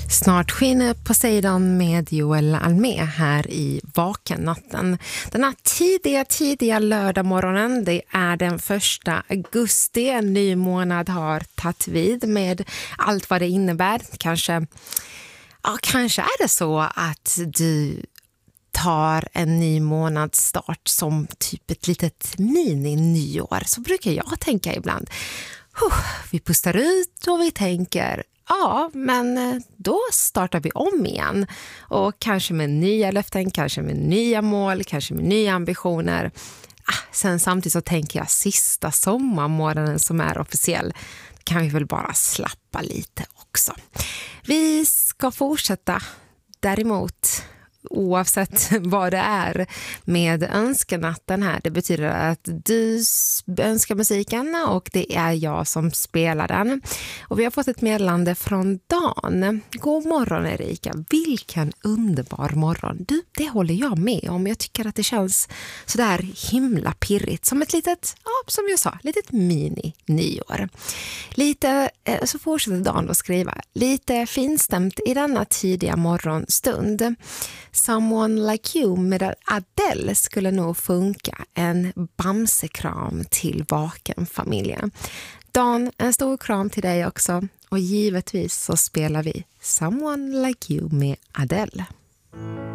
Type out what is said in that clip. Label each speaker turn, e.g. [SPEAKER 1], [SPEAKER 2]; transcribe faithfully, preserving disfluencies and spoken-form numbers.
[SPEAKER 1] Snart skiner Poseidon med Joel Almé här i Vakennatten. Den här tidiga, tidiga lördagmorgonen, det är den första augusti. En ny månad har tagit vid med allt vad det innebär. Kanske, ja, kanske är det så att du tar en ny månads start som typ ett litet mini-nyår. Så brukar jag tänka ibland. Vi pustar ut och vi tänker, ja, men då startar vi om igen. Och kanske med nya löften, kanske med nya mål, kanske med nya ambitioner. Ah, sen samtidigt så tänker jag sista sommarmånaden som är officiell. Kan vi väl bara slappa lite också. Vi ska fortsätta däremot, oavsett vad det är, med önskenatten här. Det betyder att du önskar musiken och det är jag som spelar den. Och vi har fått ett meddelande från Dan. God morgon Erika, vilken underbar morgon. Du, det håller jag med om. Jag tycker att det känns sådär himla pirrigt. Som ett litet, ja, som jag sa, litet mini-nyår. Lite, så fortsätter Dan att skriva. Lite finstämt i denna tidiga morgonstund. Someone Like You med Adele skulle nog funka. En bamsekram till Vaken-familjen. Dan, en stor kram till dig också. Och givetvis så spelar vi Someone Like You med Adele.